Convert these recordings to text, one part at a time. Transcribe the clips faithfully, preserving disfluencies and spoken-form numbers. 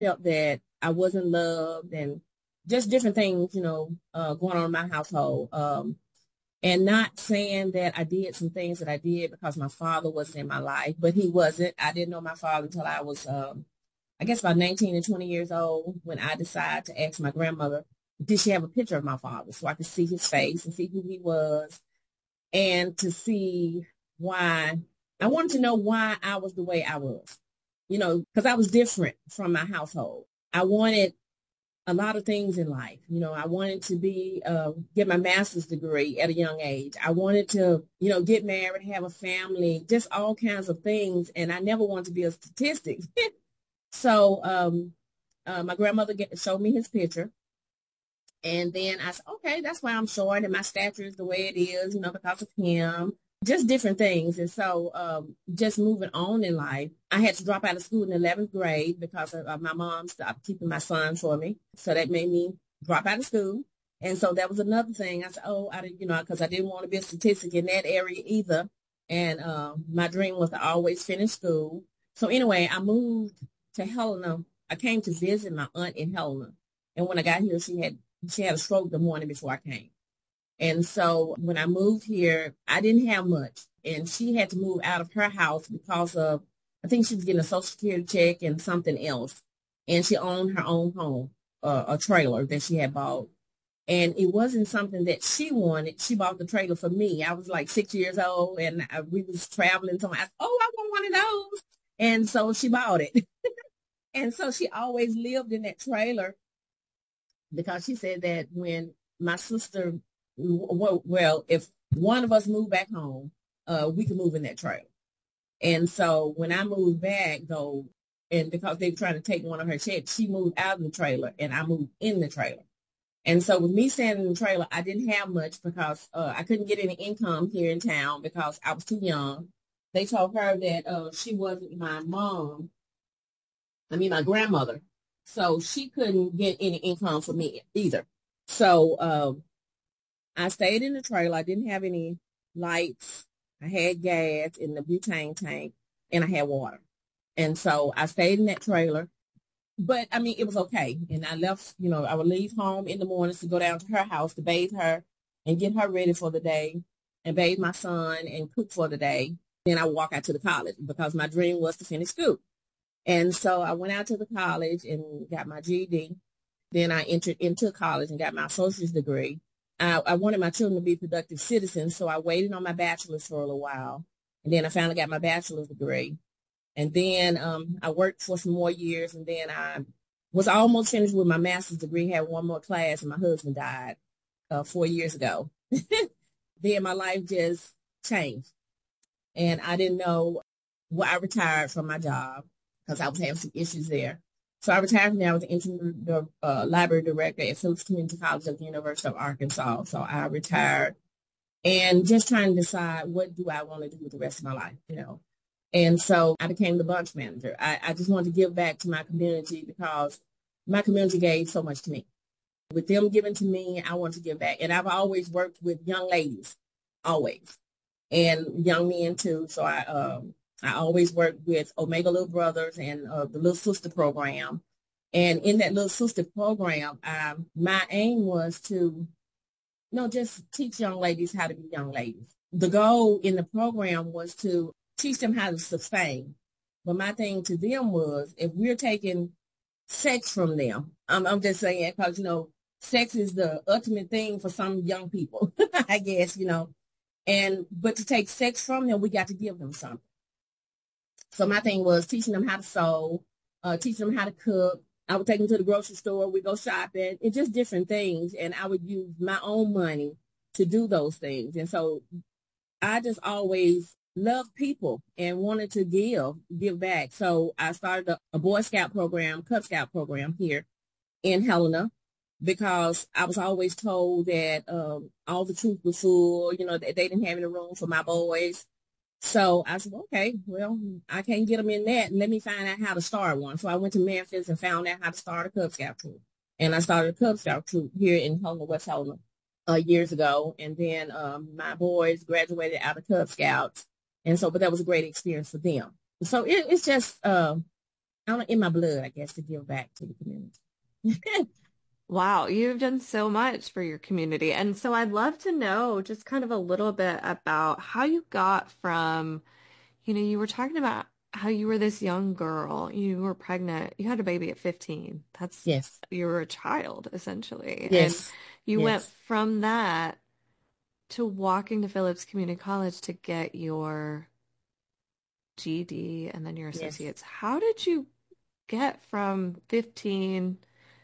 felt that I wasn't loved and just different things, you know, uh, going on in my household. Um, and not saying that I did some things that I did because my father wasn't in my life, but he wasn't. I didn't know my father until I was, um, I guess, about nineteen and twenty years old when I decided to ask my grandmother, did she have a picture of my father so I could see his face and see who he was and to see why I wanted to know why I was the way I was, you know, because I was different from my household. I wanted a lot of things in life. You know, I wanted to be, uh, get my master's degree at a young age. I wanted to, you know, get married, have a family, just all kinds of things. And I never wanted to be a statistic. so um, uh, my grandmother get, showed me his picture. And then I said, okay, that's why I'm short and my stature is the way it is, you know, because of him, just different things. And so um, just moving on in life, I had to drop out of school in eleventh grade because of, uh, my mom stopped keeping my son for me. So that made me drop out of school. And so that was another thing. I said, oh, I didn't, you know, because I didn't want to be a statistic in that area either. And uh, my dream was to always finish school. So anyway, I moved to Helena. I came to visit my aunt in Helena. And when I got here, she had she had a stroke the morning before I came. And so when I moved here, I didn't have much. And she had to move out of her house because of, I think she was getting a social security check and something else. And she owned her own home, uh, a trailer that she had bought. And it wasn't something that she wanted. She bought the trailer for me. I was like six years old and I, we was traveling. So I said, oh, I want one of those. And so she bought it. And so she always lived in that trailer because she said that when my sister, well, if one of us moved back home, uh, we could move in that trailer. And so when I moved back, though, and because they were trying to take one of her checks, she moved out of the trailer and I moved in the trailer. And so with me staying in the trailer, I didn't have much because uh, I couldn't get any income here in town because I was too young. They told her that uh, she wasn't my mom, I mean, my grandmother. So she couldn't get any income for me either. So um, I stayed in the trailer. I didn't have any lights. I had gas in the butane tank and I had water. And so I stayed in that trailer. But I mean, it was okay. And I left, you know, I would leave home in the mornings to go down to her house to bathe her and get her ready for the day and bathe my son and cook for the day. Then I walk out to the college because my dream was to finish school. And so I went out to the college and got my G E D. Then I entered into college and got my associate's degree. I, I wanted my children to be productive citizens, so I waited on my bachelor's for a little while. And then I finally got my bachelor's degree. And then um, I worked for some more years, and then I was almost finished with my master's degree, had one more class, and my husband died uh, four years ago. Then my life just changed. And I didn't know, well, I retired from my job because I was having some issues there. So I retired from there. I was the interim uh, library director at Phillips Community College at the University of Arkansas. So I retired and just trying to decide what do I want to do with the rest of my life, you know. And so I became the bunch manager. I, I just wanted to give back to my community because my community gave so much to me. With them giving to me, I want to give back. And I've always worked with young ladies, always, and young men too. So I um, I always worked with Omega Little Brothers and uh, the Little Sister program. And in that Little Sister program, um, my aim was to, you know, just teach young ladies how to be young ladies. The goal in the program was to teach them how to sustain. But my thing to them was, if we're taking sex from them, I'm, I'm just saying, because, you know, sex is the ultimate thing for some young people, I guess, you know. And, but to take sex from them, we got to give them something. So my thing was teaching them how to sew, uh, teaching them how to cook. I would take them to the grocery store, we go shopping, and just different things. And I would use my own money to do those things. And so I just always loved people and wanted to give, give back. So I started a, a Boy Scout program, Cub Scout program here in Helena because I was always told that um, all the troops were full, you know, that they didn't have any room for my boys. So I said, okay, well, I can't get them in that. Let me find out how to start one. So I went to Memphis and found out how to start a Cub Scout troop. And I started a Cub Scout troop here in Helena, West Helena, uh, years ago. And then um, my boys graduated out of Cub Scouts. And so, but that was a great experience for them. So it, it's just, uh, I don't in my blood, I guess, to give back to the community. Wow, you've done so much for your community. And so I'd love to know just kind of a little bit about how you got from, you know, you were talking about how you were this young girl, you were pregnant, you had a baby at fifteen. That's, Yes, you were a child essentially. And yes, you went yes, from that to walking to Phillips Community College to get your G E D and then your yes. associates. How did you get from fifteen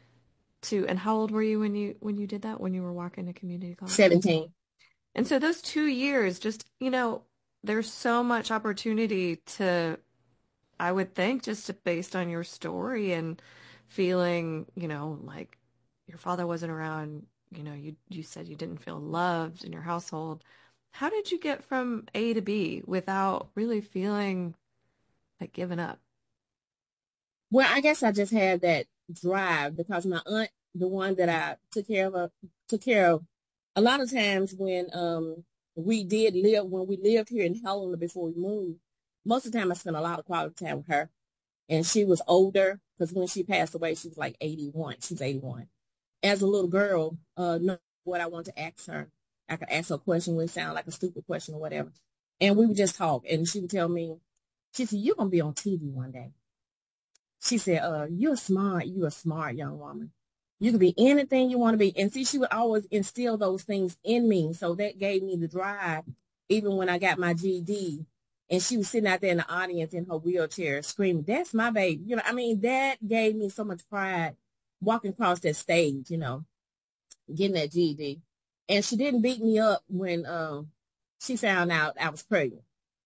to, and how old were you when you when you did that, when you were walking to community college? seventeen. And so those two years, just, you know, there's so much opportunity to, I would think, just to, based on your story and feeling, you know, like your father wasn't around, you know, you you said you didn't feel loved in your household. How did you get from A to B without really feeling like giving up? Well, I guess I just had that drive because my aunt, the one that I took care of, uh, took care of. A lot of times when um we did live, when we lived here in Helena before we moved, most of the time I spent a lot of quality time with her. And she was older because when she passed away, she was like eighty-one. She's eighty-one. As a little girl, uh, know what I wanted to ask her. I could ask her a question would sound like a stupid question or whatever. And we would just talk. And she would tell me, she said, you're going to be on T V one day. She said, uh, you're smart. You're a smart young woman. You can be anything you want to be. And see, she would always instill those things in me. So that gave me the drive, even when I got my G E D. And she was sitting out there in the audience in her wheelchair screaming, that's my baby. You know, I mean, that gave me so much pride walking across that stage, you know, getting that G E D. And she didn't beat me up when um, she found out I was pregnant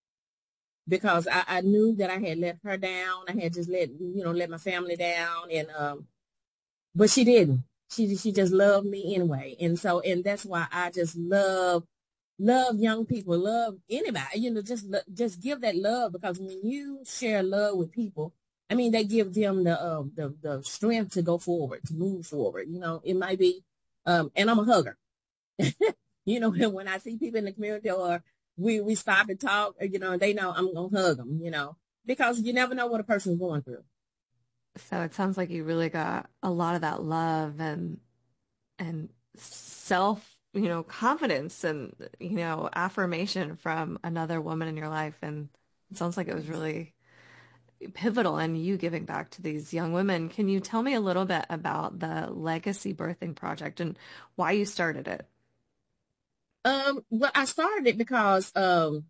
because I, I knew that I had let her down. I had just let, you know, let my family down. And, um, but she didn't. She, she just loved me anyway. And so, and that's why I just love, love young people, love anybody, you know, just, just give that love because when you share love with people, I mean, they give them the, um, the, the strength to go forward, to move forward. You know, it might be, um, and I'm a hugger. You know, when I see people in the community or we, we stop and talk, you know, they know I'm going to hug them, you know, because you never know what a person's going through. So it sounds like you really got a lot of that love and and self, you know, confidence and, you know, affirmation from another woman in your life. And it sounds like it was Yes. really pivotal in you giving back to these young women. Can you tell me a little bit about the Legacy Birthing Project and why you started it? Um, well, I started it because um,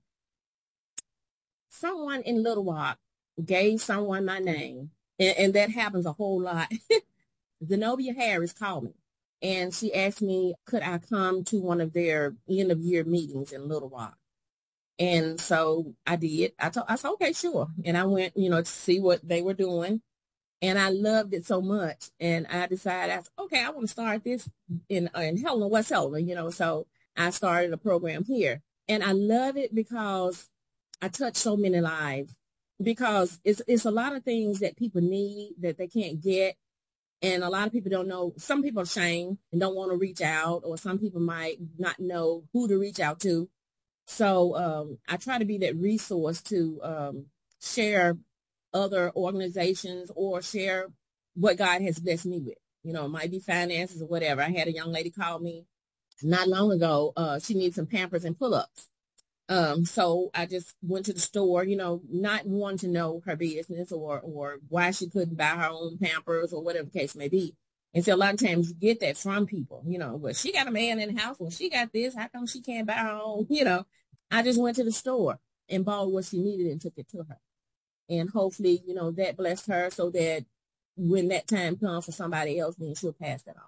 someone in Little Rock gave someone my name, and, and that happens a whole lot. Zenobia Harris called me, and she asked me, could I come to one of their end of year meetings in Little Rock? And so I did. I told, I said, okay, sure. And I went, you know, to see what they were doing. And I loved it so much. And I decided, I said, okay, I want to start this in, in Helena, West Helena, you know. So I started a program here. And I love it because I touch so many lives because it's, it's a lot of things that people need that they can't get. And a lot of people don't know. Some people are ashamed and don't want to reach out, or some people might not know who to reach out to. So um, I try to be that resource to um, share other organizations or share what God has blessed me with. You know, it might be finances or whatever. I had a young lady call me not long ago. Uh, she needs some Pampers and pull-ups. Um, so I just went to the store, you know, not wanting to know her business or or why she couldn't buy her own Pampers or whatever the case may be. And so a lot of times you get that from people, you know, well, she got a man in the house. Well, she got this. How come she can't buy her own? You know, I just went to the store and bought what she needed and took it to her. And hopefully, you know, that blessed her so that when that time comes for somebody else, then she'll pass that on.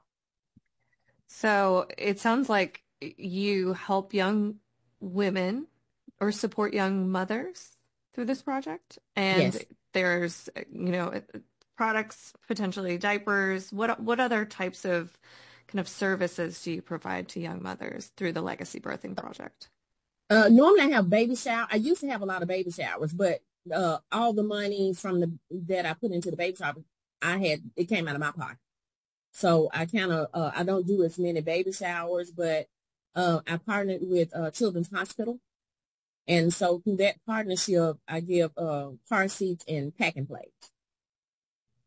So it sounds like you help young women or support young mothers through this project. And Yes. there's, you know, products, potentially diapers. What what other types of kind of services do you provide to young mothers through the Legacy Birthing Project? Uh, normally I have baby shower. I used to have a lot of baby showers, but uh, all the money from the that I put into the baby shower, I had it came out of my pocket. So I kind of uh, I don't do as many baby showers, but uh, I partnered with uh, Children's Hospital, and so through that partnership, I give uh, car seats and packing plates.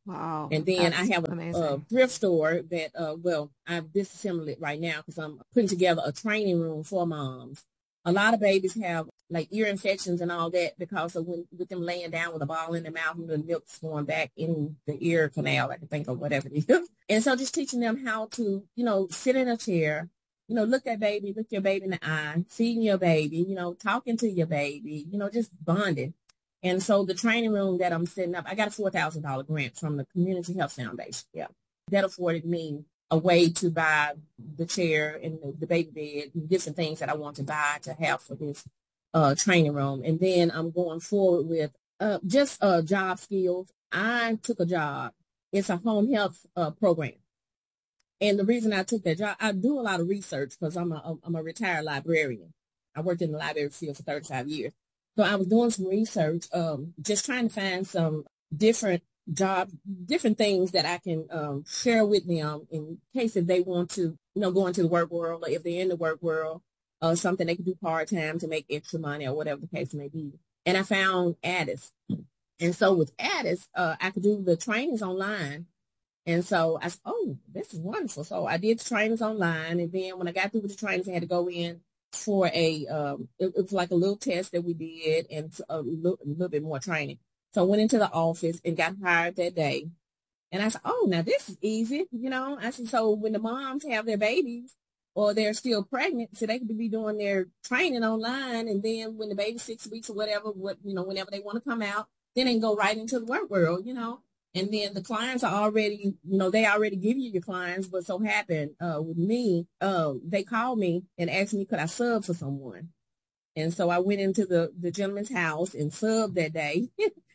Wow, And then I that's have a, a amazing. thrift store that, uh, well, I've disassembled it right now because I'm putting together a training room for moms. A lot of babies have like ear infections and all that because of when with them laying down with a ball in their mouth and the milk's going back in the ear canal, I can think of whatever it is. And so just teaching them how to, you know, sit in a chair, you know, look at baby, look your baby in the eye, feeding your baby, you know, talking to your baby, you know, just bonding. And so the training room that I'm setting up, I got a four thousand dollars grant from the Community Health Foundation. Yeah. That afforded me a way to buy the chair and the, the baby bed and different things that I want to buy to have for this uh, training room. And then I'm going forward with uh, just uh, job skills. I took a job. It's a home health uh, program. And the reason I took that job, I do a lot of research because I'm a, I'm a retired librarian. I worked in the library field for thirty-five years. So I was doing some research, um, just trying to find some different job, different things that I can um, share with them in case if they want to, you know, go into the work world or if they're in the work world, uh, something they can do part-time to make extra money or whatever the case may be. And I found Addis. And so with Addis, uh, I could do the trainings online. And so I said, oh, this is wonderful. So I did the trainings online. And then when I got through with the trainings, I had to go in for a, um, it, it was like a little test that we did and a little, a little bit more training. So I went into the office and got hired that day. And I said, oh, now this is easy. You know, I said, so when the moms have their babies or they're still pregnant, so they could be doing their training online. And then when the baby's six weeks or whatever, what, you know, whenever they want to come out, then they can go right into the work world, you know. And then the clients are already, you know, they already give you your clients. But so happened uh, with me, uh, they called me and asked me, could I sub for someone? And so I went into the, the gentleman's house and subbed that day.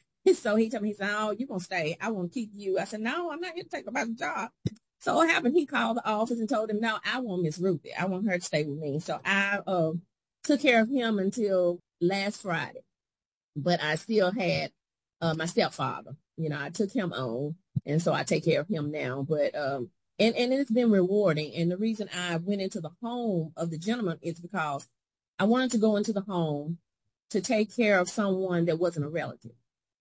So he told me, he said, oh, you're going to stay. I want to keep you. I said, no, I'm not here to take about the job. So what happened? He called the office and told him, no, I want Miss Ruthie. I want her to stay with me. So I uh, took care of him until last Friday. But I still had uh, my stepfather. You know, I took him on. And so I take care of him now. But, um, and, and it's been rewarding. And the reason I went into the home of the gentleman is because I wanted to go into the home to take care of someone that wasn't a relative.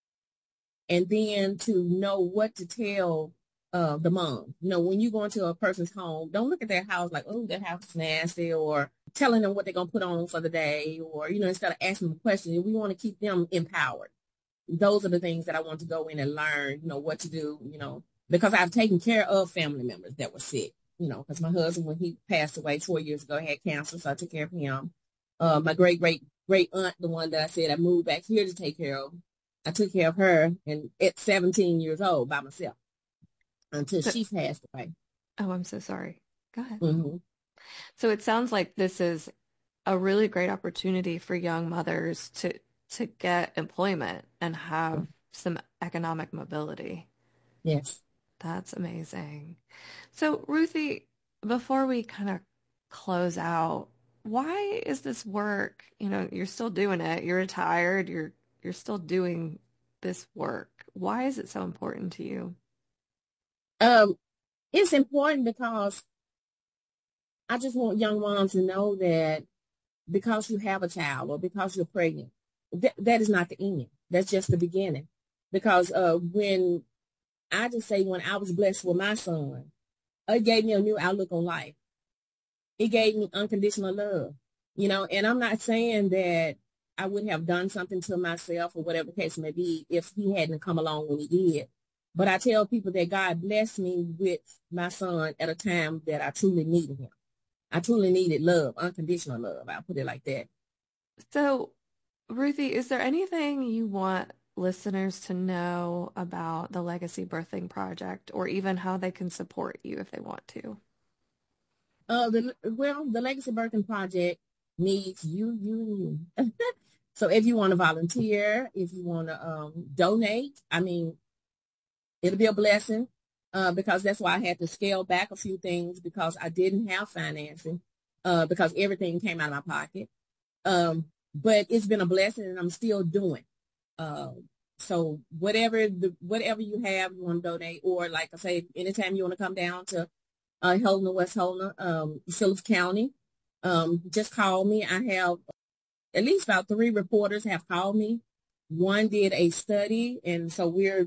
And then to know what to tell uh, the mom. You know, when you go into a person's home, don't look at their house like, oh, their house is nasty, or telling them what they're going to put on for the day, or, you know, instead of asking them questions, we want to keep them empowered. Those are the things that I want to go in and learn, you know, what to do, you know, because I've taken care of family members that were sick, you know, because my husband, when he passed away four years ago, had cancer, so I took care of him. Uh, my great, great, great aunt, the one that I said I moved back here to take care of, I took care of her and at seventeen years old by myself until So, she passed away. oh, I'm so sorry. Go ahead. Mm-hmm. So it sounds like this is a really great opportunity for young mothers to to get employment and have some economic mobility. Yes. That's amazing. So, Ruthie, before we kind of close out, why is this work, you know, you're still doing it, you're retired, you're you're still doing this work. Why is it so important to you? Um, it's important because I just want young moms to know that because you have a child or because you're pregnant, th- that is not the end. That's just the beginning. Because uh, when I just say when I was blessed with my son, it gave me a new outlook on life. It gave me unconditional love, you know, and I'm not saying that I would have done something to myself or whatever the case may be if he hadn't come along when he did. But I tell people that God blessed me with my son at a time that I truly needed him. I truly needed love, unconditional love. I'll put it like that. So, Ruthie, is there anything you want listeners to know about the Legacy Birthing Project or even how they can support you if they want to? Uh, the, well, the Legacy Birthing Project needs you, you, and you. So if you want to volunteer, if you want to um, donate, I mean, it'll be a blessing uh, because that's why I had to scale back a few things because I didn't have financing uh, because everything came out of my pocket. Um, but it's been a blessing and I'm still doing. Uh, so whatever the whatever you have, you want to donate, or like I say, anytime you want to come down to uh, Helena, West Helena, um, Phillips County, um, just call me. I have at least about three reporters have called me. One did a study, and so we're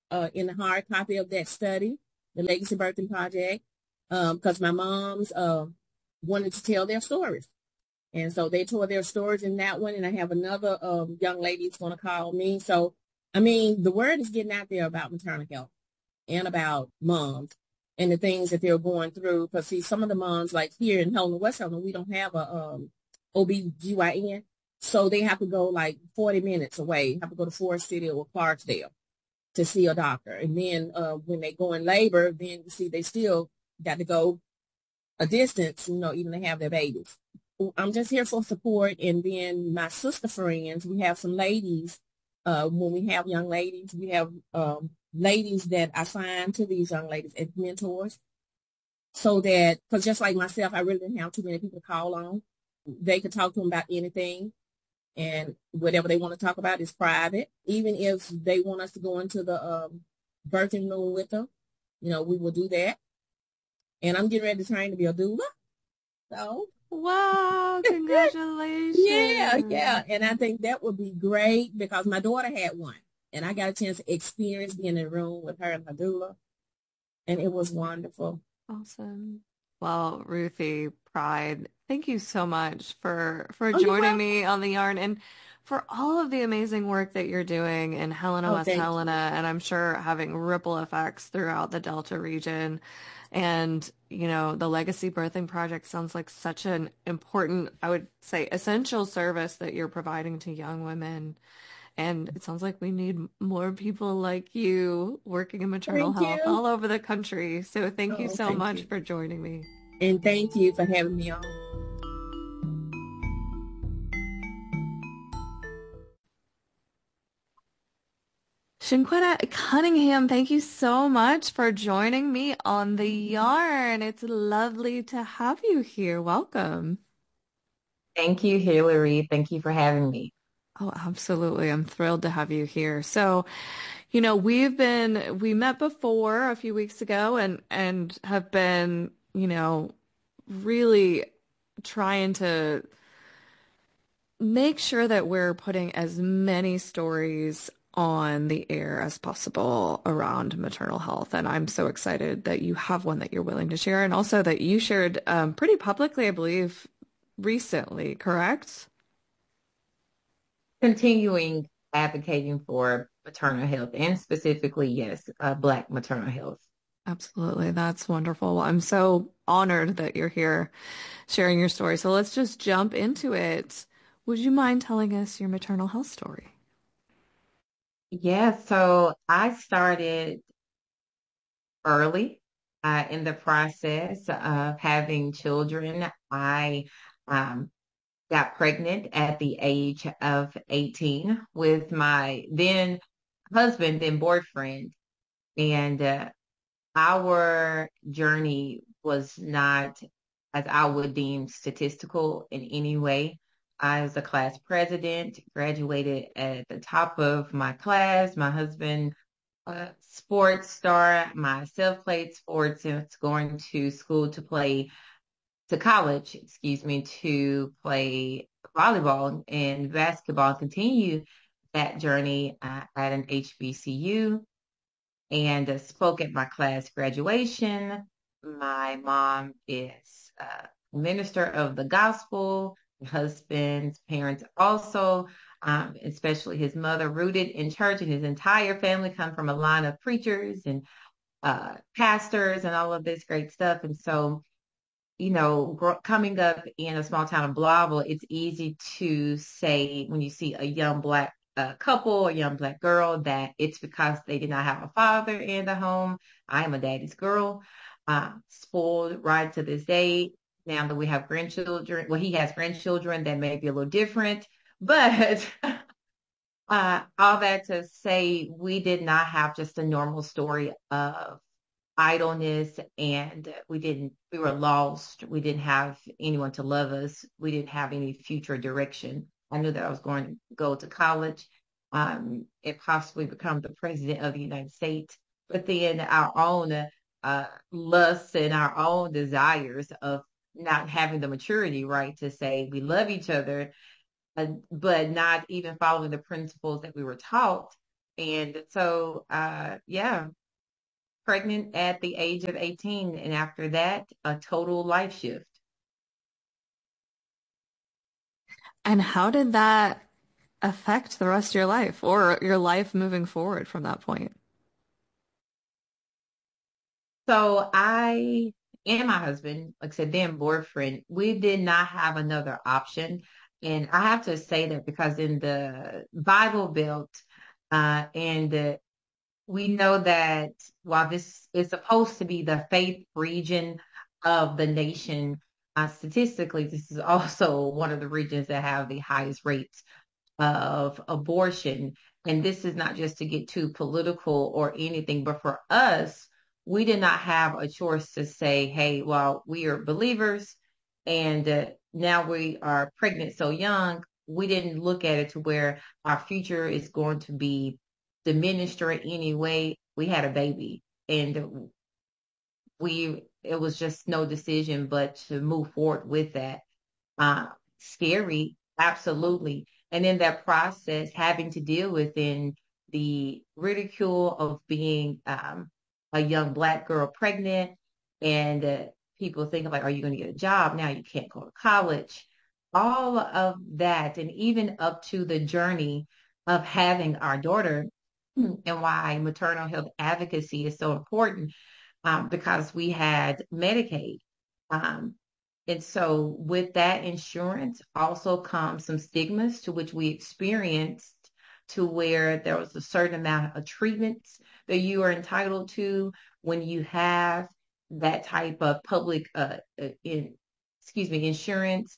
uh, in the hard copy of that study, the Legacy Birthing Project, because um, my moms uh, wanted to tell their stories. And so they told their stories in that one. And I have another um, young lady who's going to call me. So, I mean, the word is getting out there about maternal health and about moms and the things that they're going through. Because, see, some of the moms, like here in Helena, West Helena, we don't have a um, O B G Y N. So they have to go like forty minutes away, have to go to Forest City or Clarksdale to see a doctor. And then uh, when they go in labor, then you see they still got to go a distance, you know, even to have their babies. I'm just here for support. And then my sister friends, we have some ladies. Uh, when we have young ladies, we have um, ladies that I sign to these young ladies as mentors. So that, because just like myself, I really didn't have too many people to call on. They could talk to them about anything. And whatever they want to talk about is private. Even if they want us to go into the um, birthing room with them, you know, we will do that. And I'm getting ready to train to be a doula. So, wow, congratulations. yeah, yeah. And I think that would be great because my daughter had one. And I got a chance to experience being in a room with her and her doula. And it was wonderful. Awesome. Well, Ruthie Pride, thank you so much for for Oh, you're joining welcome. me on the yarn and for all of the amazing work that you're doing in Helena, Oh, West thank Helena, and I'm sure having ripple effects throughout the Delta region. And, you know, the Legacy Birthing Project sounds like such an important, I would say, essential service that you're providing to young women. And it sounds like we need more people like you working in you. maternal Thank health you. all over the country. So thank you Oh, so thank much you. for joining me. And thank you for having me on. Shinquetta Cunningham, thank you so much for joining me on the yarn. It's lovely to have you here. Welcome. Thank you, Hillary. Thank you for having me. Oh, absolutely. I'm thrilled to have you here. So, you know, we've been, we met before a few weeks ago and, and have been, you know, really trying to make sure that we're putting as many stories on the air as possible around maternal health. And I'm so excited that you have one that you're willing to share and also that you shared um, pretty publicly, I believe, recently, correct? Continuing advocating for maternal health and specifically, yes, uh, Black maternal health. Absolutely. That's wonderful. Well, I'm so honored that you're here sharing your story. So let's just jump into it. Would you mind telling us your maternal health story? Yeah, so I started early uh, in the process of having children. I um, got pregnant at the age of eighteen with my then husband, then boyfriend. And uh, our journey was not, as I would deem, statistical in any way. I was a class president, graduated at the top of my class. My husband, a sports star, myself played sports and was going to school to play, to college, excuse me, to play volleyball and basketball, and continue that journey uh, at an H B C U and uh, spoke at my class graduation. My mom is a minister of the gospel, my husband's parents also, um, especially his mother, rooted in church, and his entire family come from a line of preachers and uh, pastors and all of this great stuff. And so, you know, gr- coming up in a small town of Blavel, it's easy to say when you see a young black uh, couple, a young black girl, that it's because they did not have a father in the home. I am a daddy's girl, uh, spoiled right to this day. Now that we have grandchildren, well, he has grandchildren that may be a little different, but uh, all that to say, we did not have just a normal story of idleness, and we didn't we were lost. We didn't have anyone to love us. We didn't have any future direction. I knew that I was going to go to college um and possibly become the president of the United States, but then our own uh lusts and our own desires of not having the maturity, right, to say we love each other, uh, but not even following the principles that we were taught, And so, uh, yeah, pregnant at the age of eighteen. And after that, a total life shift. And how did that affect the rest of your life or your life moving forward from that point? So I and my husband, like I said, then boyfriend, we did not have another option. And I have to say that because in the Bible Belt, uh, and the we know that while this is supposed to be the faith region of the nation, uh, statistically, this is also one of the regions that have the highest rates of abortion. And this is not just to get too political or anything, but for us, we did not have a choice to say, hey, well, we are believers and uh, now we are pregnant so young. We didn't look at it to where our future is going to be diminished or in any way. We had a baby and we, it was just no decision but to move forward with that. Uh, Scary, absolutely. And in that process, having to deal with in the ridicule of being um, a young Black girl pregnant, and uh, people thinking like, "Are you going to get a job now? You can't go to college." All of that, and even up to the journey of having our daughter, and why maternal health advocacy is so important um, because we had Medicaid. Um, and so with that insurance also comes some stigmas to which we experienced to where there was a certain amount of treatments that you are entitled to when you have that type of public uh, uh, in, excuse me, insurance.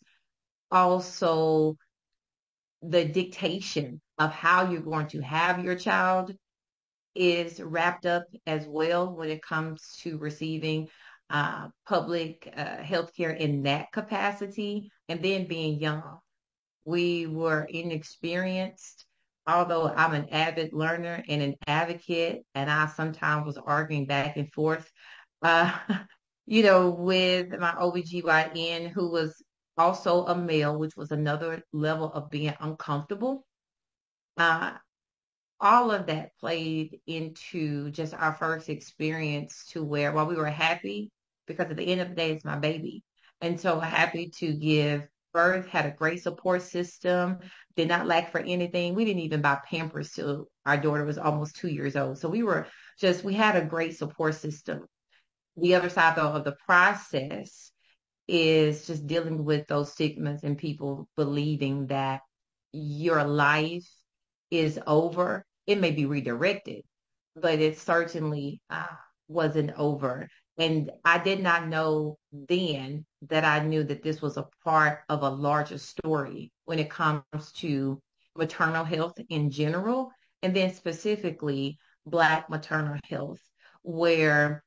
Also the dictation of how you're going to have your child is wrapped up as well when it comes to receiving uh, public uh, health care in that capacity. And then being young, we were inexperienced. Although I'm an avid learner and an advocate, and I sometimes was arguing back and forth, uh, you know, with my O B G Y N, who was also a male, which was another level of being uncomfortable. Uh, all of that played into just our first experience to where while we were happy, because at the end of the day, it's my baby. And so happy to give birth, had a great support system, did not lack for anything. We didn't even buy Pampers till our daughter was almost two years old. So we were just, we had a great support system. The other side though of the process is just dealing with those stigmas and people believing that your life is over. It may be redirected, but it certainly uh, wasn't over. And I did not know then that I knew that this was a part of a larger story when it comes to maternal health in general, and then specifically Black maternal health, where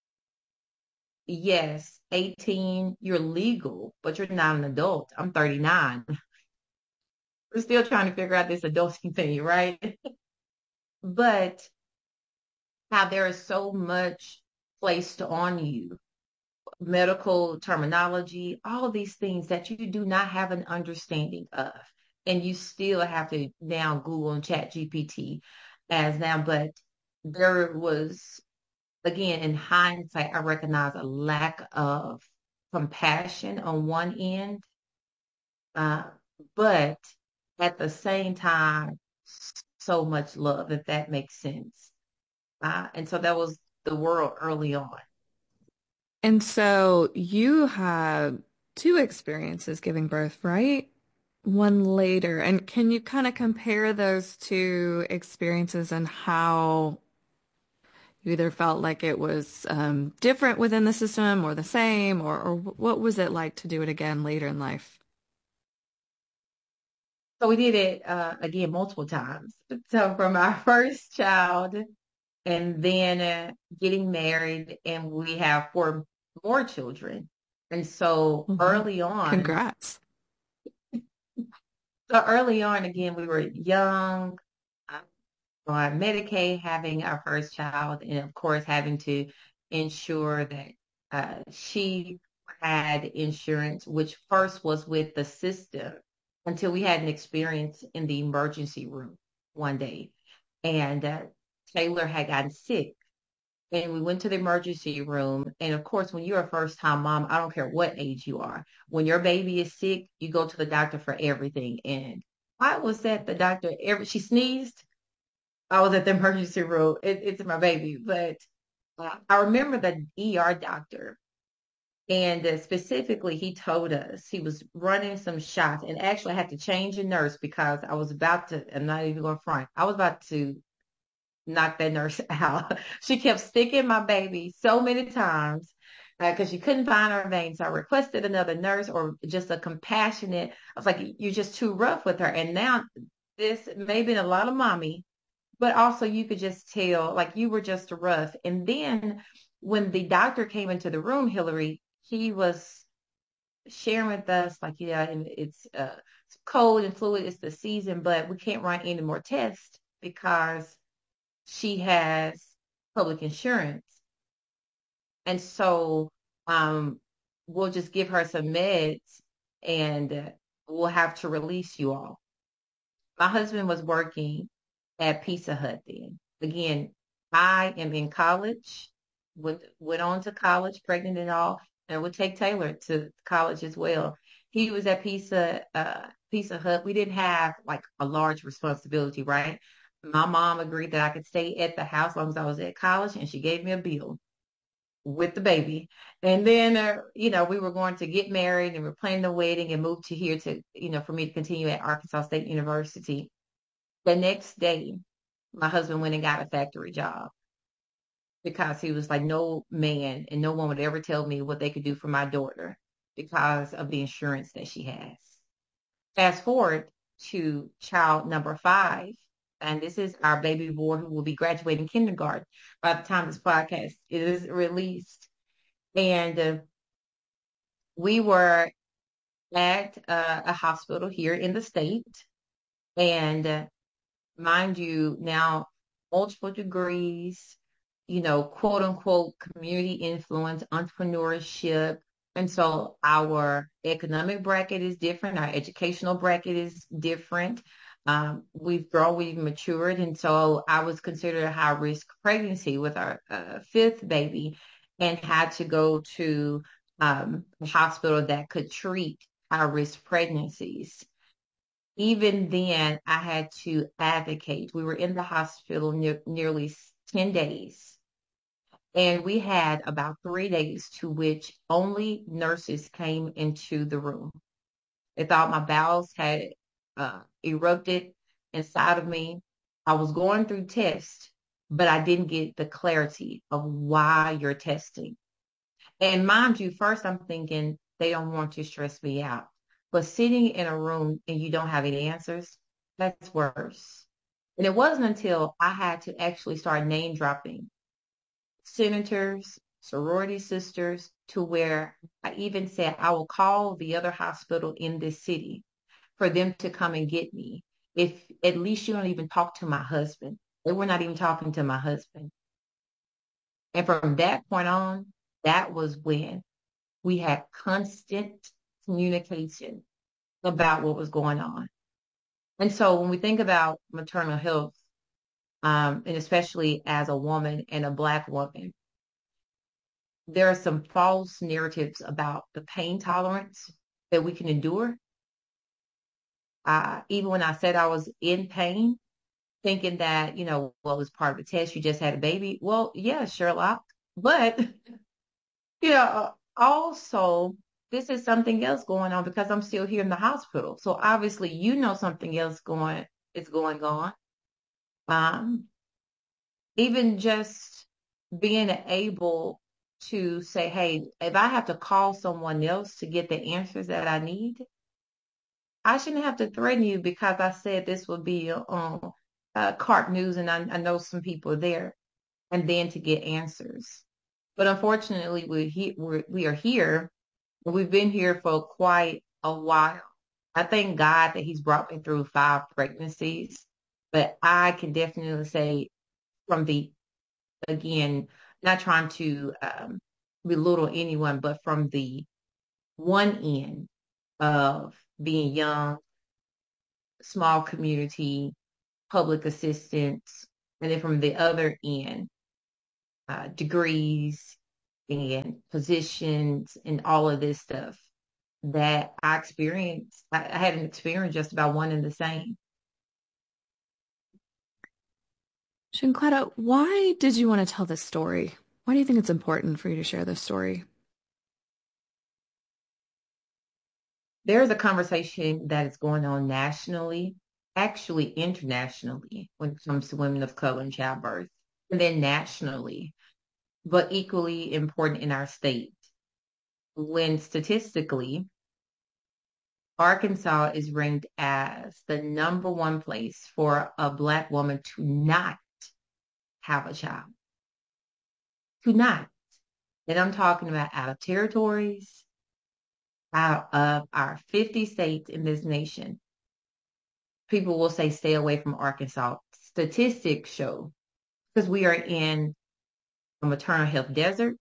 yes, eighteen, you're legal, but you're not an adult. I'm thirty-nine. We're still trying to figure out this adulting thing, right? But how there is so much placed on you, medical terminology, all of these things that you do not have an understanding of. And you still have to now Google and chat G P T as now, but there was again, in hindsight, I recognize a lack of compassion on one end, uh, but at the same time, so much love, if that makes sense. Uh, and so that was the world early on. And so you had two experiences giving birth, right? One later. And can you kind of compare those two experiences and how you either felt like it was um, different within the system or the same, or, or what was it like to do it again later in life? So we did it uh, again multiple times. So from our first child, and then uh, getting married, and we have four more children. And so Oh, wow. early on, Congrats. so early on, again, we were young, uh, on Medicaid, having our first child, and of course, having to ensure that uh, she had insurance, which first was with the system until we had an experience in the emergency room one day. and uh, Taylor had gotten sick. And we went to the emergency room. And of course, when you're a first time mom, I don't care what age you are, when your baby is sick, you go to the doctor for everything. And I was at the doctor every, she sneezed. I was at the emergency room. It, it's my baby. But uh, I remember the E R doctor. And uh, specifically, he told us he was running some shots. And actually, I had to change a nurse because I was about to, I'm not even going to front, I was about to knock that nurse out. She kept sticking my baby so many times because uh, she couldn't find her vein. So I requested another nurse or just a compassionate. I was like, you're just too rough with her. And now this may have been a lot of mommy, but also you could just tell like you were just rough. And then when the doctor came into the room, Hillary, he was sharing with us like, yeah, and it's uh, it's cold and fluid. It's the season, but we can't run any more tests because she has public insurance. And so um, we'll just give her some meds and uh, we'll have to release you all. My husband was working at Pizza Hut then. Again, I am in college, went, went on to college, pregnant and all, and would take Taylor to college as well. He was at Pizza, uh, Pizza Hut. We didn't have like a large responsibility, right? My mom agreed that I could stay at the house as long as I was at college, and she gave me a bill with the baby. And then, uh, you know, we were going to get married and we we're planning the wedding and move to here to, you know, for me to continue at Arkansas State University. The next day, my husband went and got a factory job because he was like, no man and no one would ever tell me what they could do for my daughter because of the insurance that she has. Fast forward to child number five, and this is our baby boy who will be graduating kindergarten by the time this podcast is released. And uh, we were at uh, a hospital here in the state, and uh, mind you, now multiple degrees, you know, quote unquote, community influence, entrepreneurship. And so our economic bracket is different. Our educational bracket is different. Um, we've grown, we've matured. And so I was considered a high risk pregnancy with our uh, fifth baby and had to go to um, a hospital that could treat high risk pregnancies. Even then, I had to advocate. We were in the hospital ne- nearly ten days, and we had about three days to which only nurses came into the room. They thought my bowels had uh, erupted inside of me. I was going through tests, but I didn't get the clarity of why you're testing. And mind you, first I'm thinking they don't want to stress me out. But sitting in a room and you don't have any answers, that's worse. And it wasn't until I had to actually start name dropping senators, sorority sisters, to where I even said I will call the other hospital in this city for them to come and get me. If at least you don't even talk to my husband. They were not even talking to my husband. And from that point on, that was when we had constant communication about what was going on. And so when we think about maternal health, um, and especially as a woman and a Black woman, there are some false narratives about the pain tolerance that we can endure. Uh, even when I said I was in pain, thinking that, you know, well, it was part of the test, you just had a baby. Well, yeah, Sherlock. But, you know, also, this is something else going on because I'm still here in the hospital. So obviously, you know, something else going is going on. Um, even just being able to say, hey, if I have to call someone else to get the answers that I need, I shouldn't have to threaten you because I said this would be on uh, Cart News and I, I know some people there, and then to get answers. But unfortunately, we he, we're, we are here. We've been here for quite a while. I thank God that He's brought me through five pregnancies, but I can definitely say from the, again, not trying to um, belittle anyone, but from the one end of being young, small community, public assistance, And then from the other end, uh, degrees and positions and all of this stuff that I experienced. I, I had an experience just about one and the same. Shinquetta, why did you want to tell this story? Why do you think it's important for you to share this story? There's a conversation that is going on nationally, actually internationally, when it comes to women of color and childbirth, and then nationally, but equally important in our state. When statistically, Arkansas is ranked as the number one place for a Black woman to not have a child. To not. And I'm talking about out of territories, out of our fifty states in this nation. People will say, stay away from Arkansas. Statistics show, because we are in a maternal health desert,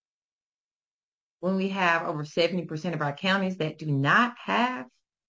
when we have over seventy percent of our counties that do not have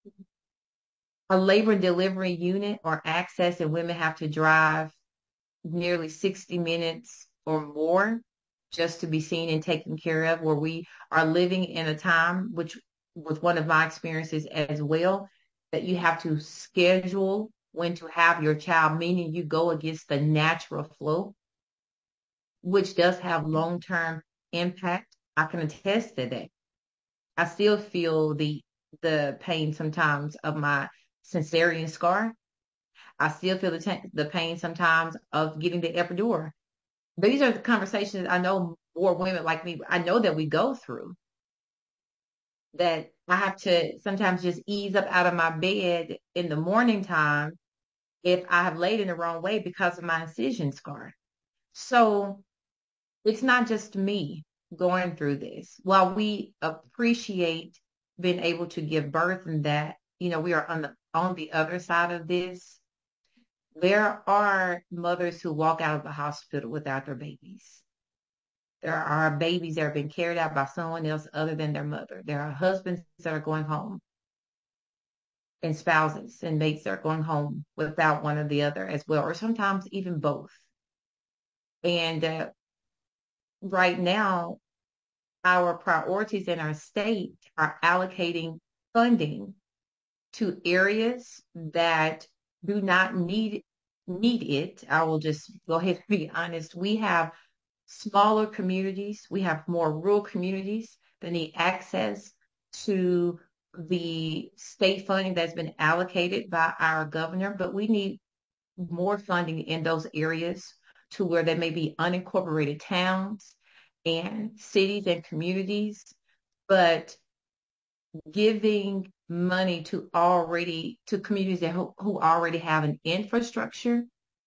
a labor and delivery unit or access, and women have to drive nearly sixty minutes or more just to be seen and taken care of, where we are living in a time, which was one of my experiences as well, that you have to schedule when to have your child, meaning you go against the natural flow, which does have long-term impact. I can attest to that. I still feel the the pain sometimes of my cesarean scar. I still feel the, t- the pain sometimes of getting the epidural. These are the conversations I know more women like me, I know that we go through, that I have to sometimes just ease up out of my bed in the morning time if I have laid in the wrong way because of my incision scar. So it's not just me going through this. While we appreciate being able to give birth and that, you know, we are on the on the other side of this, there are mothers who walk out of the hospital without their babies. There are babies that have been carried out by someone else other than their mother. There are husbands that are going home, and spouses and mates that are going home without one or the other as well, or sometimes even both. And uh, right now, our priorities in our state are allocating funding to areas that do not need need it. I will just go ahead and be honest. We have smaller communities. We have more rural communities that need access to the state funding that's been allocated by our governor, but we need more funding in those areas to where there may be unincorporated towns and cities and communities, but giving money to already to communities that who, who already have an infrastructure,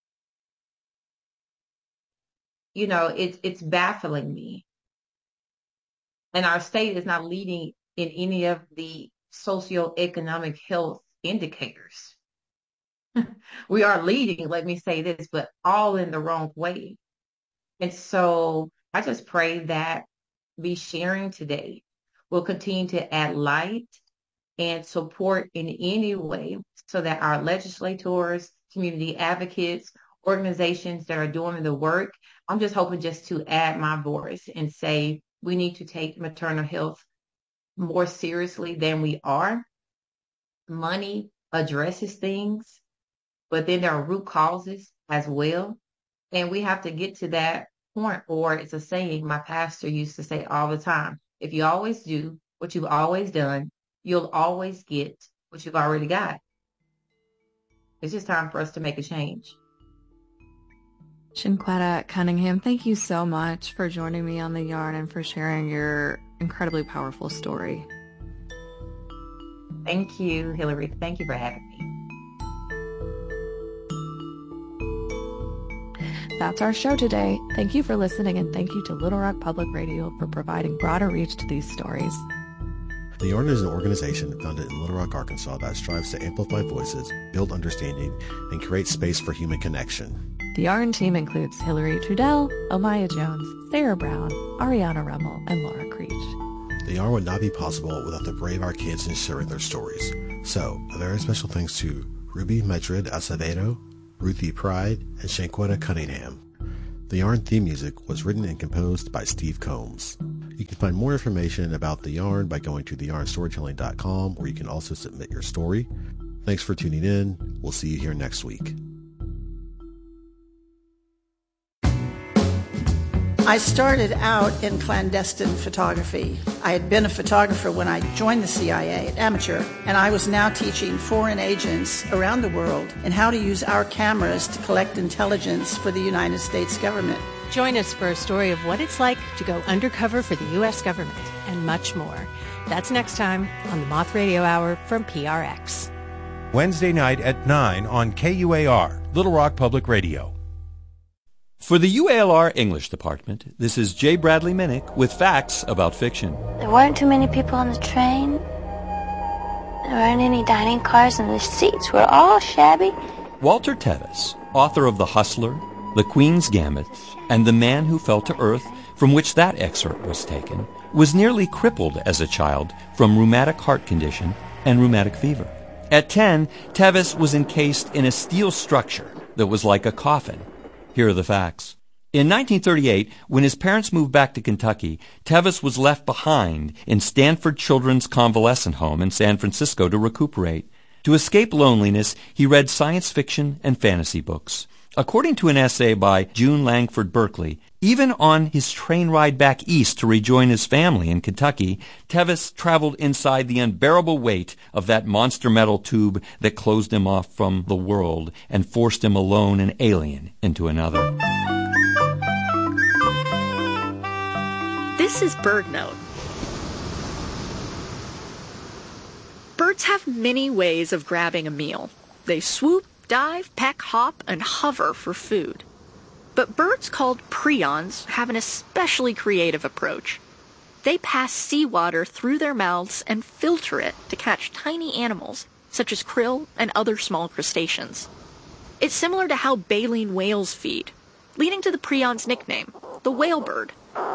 you know, it's it's baffling me. And our state is not leading in any of the socioeconomic health indicators. We are leading, let me say this, but all in the wrong way. And so I just pray that me sharing today will continue to add light and support in any way so that our legislators, community advocates, organizations that are doing the work, I'm just hoping just to add my voice and say we need to take maternal health more seriously than we are. Money addresses things, but then there are root causes as well. And we have to get to that point, or it's a saying my pastor used to say all the time: if you always do what you've always done, you'll always get what you've already got. It's just time for us to make a change. Shinquetta Cunningham, thank you so much for joining me on The Yarn and for sharing your incredibly powerful story. Thank you, Hillary. Thank you for having me. That's our show today. Thank you for listening, and thank you to Little Rock Public Radio for providing broader reach to these stories. The Yarn is an organization founded in Little Rock, Arkansas that strives to amplify voices, build understanding, and create space for human connection. The Yarn team includes Hillary Trudell, Omaya Jones, Sarah Brown, Ariana Rummel, and Laura Creech. The Yarn would not be possible without the brave our kids and sharing their stories. So, a very special thanks to Ruby Madrid Acevedo, Ruthie Pride, and Shanquetta Cunningham. The Yarn theme music was written and composed by Steve Combs. You can find more information about The Yarn by going to the yarn storytelling dot com, where you can also submit your story. Thanks for tuning in. We'll see you here next week. I started out in clandestine photography. I had been a photographer when I joined the C I A, amateur, and I was now teaching foreign agents around the world in how to use our cameras to collect intelligence for the United States government. Join us for a story of what it's like to go undercover for the U S government and much more. That's next time on the Moth Radio Hour from P R X. Wednesday night at nine on K U A R, Little Rock Public Radio. For the U A L R English Department, this is J. Bradley Minnick with facts about fiction. There weren't too many people on the train. There weren't any dining cars, and the seats were all shabby. Walter Tevis, author of The Hustler, The Queen's Gambit, and The Man Who Fell to Earth, from which that excerpt was taken, was nearly crippled as a child from rheumatic heart condition and rheumatic fever. At ten, Tevis was encased in a steel structure that was like a coffin. Here are the facts. In nineteen thirty-eight, when his parents moved back to Kentucky, Tevis was left behind in Stanford Children's Convalescent Home in San Francisco to recuperate. To escape loneliness, he read science fiction and fantasy books. According to an essay by June Langford Berkeley, even on his train ride back east to rejoin his family in Kentucky, Tevis traveled inside the unbearable weight of that monster metal tube that closed him off from the world and forced him alone and alien into another. This is BirdNote. Birds have many ways of grabbing a meal. They swoop, dive, peck, hop, and hover for food. But birds called prions have an especially creative approach. They pass seawater through their mouths and filter it to catch tiny animals, such as krill and other small crustaceans. It's similar to how baleen whales feed, leading to the prion's nickname, the whale bird.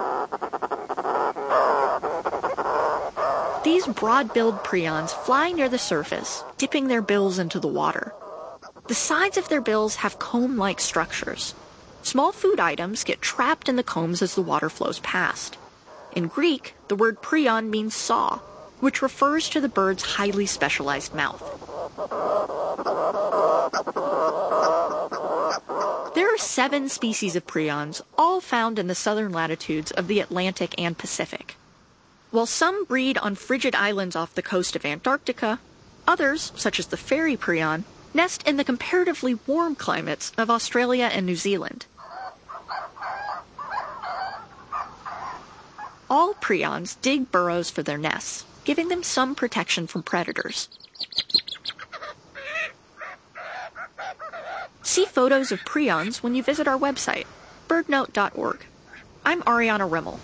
These broad-billed prions fly near the surface, dipping their bills into the water. The sides of their bills have comb-like structures. Small food items get trapped in the combs as the water flows past. In Greek, the word prion means saw, which refers to the bird's highly specialized mouth. There are seven species of prions, all found in the southern latitudes of the Atlantic and Pacific. While some breed on frigid islands off the coast of Antarctica, others, such as the fairy prion, nest in the comparatively warm climates of Australia and New Zealand. All prions dig burrows for their nests, giving them some protection from predators. See photos of prions when you visit our website, bird note dot org. I'm Ariana Rimmel.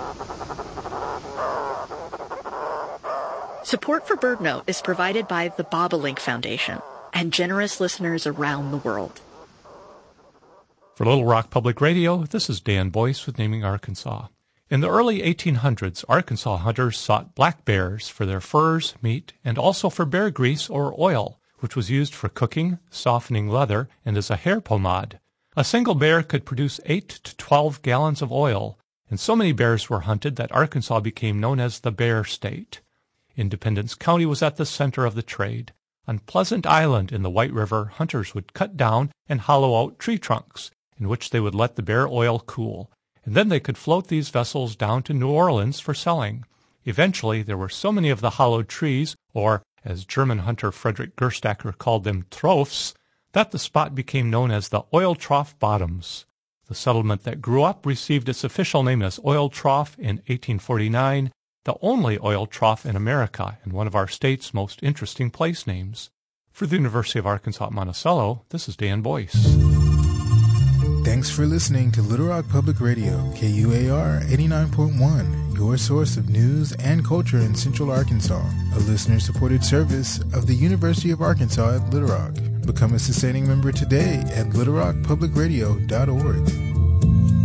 Support for BirdNote is provided by the Bobolink Foundation and generous listeners around the world. For Little Rock Public Radio, this is Dan Boyce with Naming Arkansas. In the early eighteen hundreds, Arkansas hunters sought black bears for their furs, meat, and also for bear grease or oil, which was used for cooking, softening leather, and as a hair pomade. A single bear could produce eight to twelve gallons of oil, and so many bears were hunted that Arkansas became known as the Bear State. Independence County was at the center of the trade. On Pleasant Island in the White River, hunters would cut down and hollow out tree trunks, in which they would let the bear oil cool, and then they could float these vessels down to New Orleans for selling. Eventually, there were so many of the hollowed trees, or, as German hunter Frederick Gerstacker called them, trophs, that the spot became known as the Oil Trough Bottoms. The settlement that grew up received its official name as Oil Trough in eighteen forty-nine, the only oil trough in America and one of our state's most interesting place names. For the University of Arkansas at Monticello, this is Dan Boyce. Thanks for listening to Little Rock Public Radio, K U A R eighty-nine point one, your source of news and culture in Central Arkansas, a listener-supported service of the University of Arkansas at Little Rock. Become a sustaining member today at little rock public radio dot org.